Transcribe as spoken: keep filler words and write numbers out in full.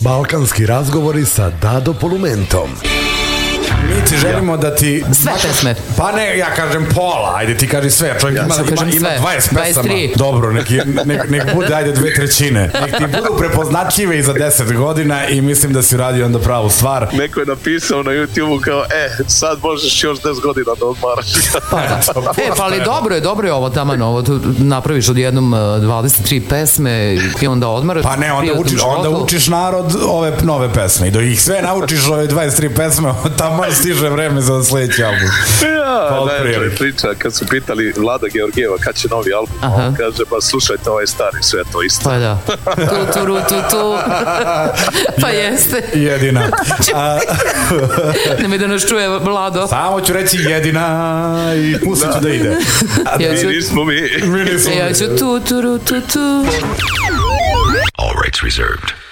Balkanski razgovori sa Dado Polumentom. Mi ti želimo da ti... Sve pesme. Pa ne, ja kažem pola, ajde ti kaži sve. Čovjek ima, ima, ima dvadeset pesama. Dobro, nek, nek, nek bude, ajde, dve trećine. Nek ti budu prepoznatljive i za deset godina i mislim da si uradio onda pravu stvar. Neko je napisao na YouTube-u kao, e, sad možeš još deset godina da odmaraš. Pa da. E, pa ali dobro je, dobro je ovo taman, ovo tu napraviš odjednom dvadeset tri pesme i onda odmaraš. Pa ne, onda učiš, onda učiš narod ove nove pesme i dok ih sve naučiš ove dvadeset tri pesme, tamo stiže vreme za sljedeći album. Ja, najbolja priča, kad su pitali Vlada Georgijeva kad će novi album, on kaže, pa slušajte, ovaj stari, sve to isto. Pa da. Tu, tu, ru, tu, tu. Pa jeste. Jedina. Nemoj da nas čuje Vlado. Samo ću reći jedina i pustit ću da ide. Mi nismo mi. Mi nismo mi. Ja ću tu, tu, ru, tu, tu. All rights reserved.